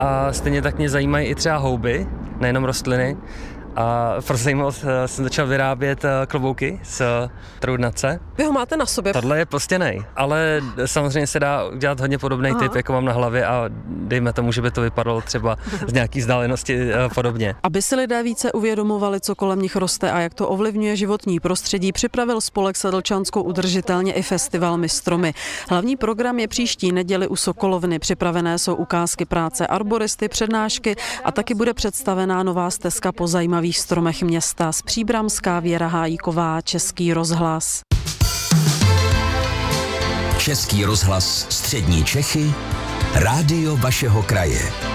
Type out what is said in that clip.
A stejně tak mě zajímají i třeba houby, nejenom rostliny. A pro zajímavost jsem začal vyrábět klobouky z trůdnace. Vy ho máte na sobě? Tohle je postěnej, ale samozřejmě se dá udělat hodně podobný typ, jako mám na hlavě a dejme tomu, že by to vypadalo třeba z nějaký vzdálenosti podobně. Aby si lidé více uvědomovali, co kolem nich roste a jak to ovlivňuje životní prostředí, připravil spolek Sedlčansko udržitelně i festival My stromy. Hlavní program je příští neděli u Sokolovny. Připravené jsou ukázky práce arboristy, přednášky a taky bude představená nová stezka po zajímavých stromech města. Z Příbramská Věra Hájíková, Český rozhlas. Český rozhlas Střední Čechy, rádio vašeho kraje.